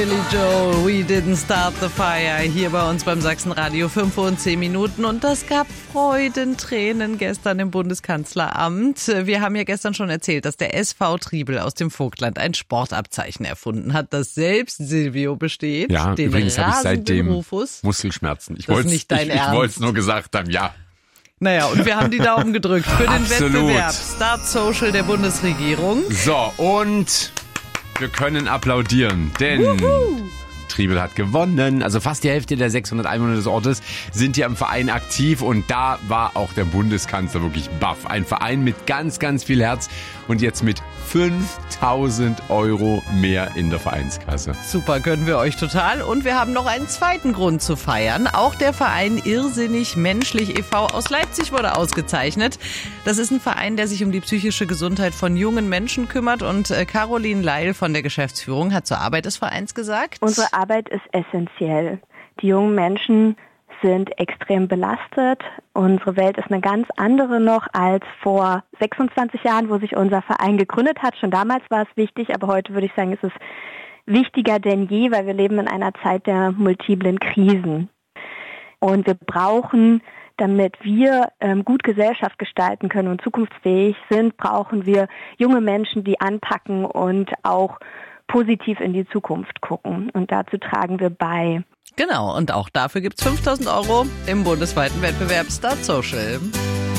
Billy Joel, We Didn't Start the Fire, hier bei uns beim Sachsenradio, 5 Uhr und 10 Minuten. Und das gab Freudentränen gestern im Bundeskanzleramt. Wir haben ja gestern schon erzählt, dass der SV Triebel aus dem Vogtland ein Sportabzeichen erfunden hat, das selbst Silvio besteht. Ja, den übrigens habe ich seitdem Rufus. Muskelschmerzen. Ich Das ist wollte nicht dein Ernst. es nur gesagt haben, ja. Naja, und wir haben die Daumen gedrückt für den Absolut. Wettbewerb Start Social der Bundesregierung. So, und wir können applaudieren, denn Triebel hat gewonnen. Also fast die Hälfte der 600 Einwohner des Ortes sind hier im Verein aktiv und da war auch der Bundeskanzler wirklich baff. Ein Verein mit ganz, ganz viel Herz und jetzt mit 5.000 € mehr in der Vereinskasse. Super, gönnen wir euch total. Und wir haben noch einen zweiten Grund zu feiern. Auch der Verein Irrsinnig Menschlich e.V. aus Leipzig wurde ausgezeichnet. Das ist ein Verein, der sich um die psychische Gesundheit von jungen Menschen kümmert. Und Caroline Leil von der Geschäftsführung hat zur Arbeit des Vereins gesagt: Unsere Arbeit ist essentiell. Die jungen Menschen sind extrem belastet. Unsere Welt ist eine ganz andere noch als vor 26 Jahren, wo sich unser Verein gegründet hat. Schon damals war es wichtig, aber heute würde ich sagen, ist es wichtiger denn je, weil wir leben in einer Zeit der multiplen Krisen. Und wir brauchen, damit wir gut Gesellschaft gestalten können und zukunftsfähig sind, brauchen wir junge Menschen, die anpacken und auch positiv in die Zukunft gucken. Und dazu tragen wir bei. Genau, und auch dafür gibt's 5.000 € im bundesweiten Wettbewerb Start Social.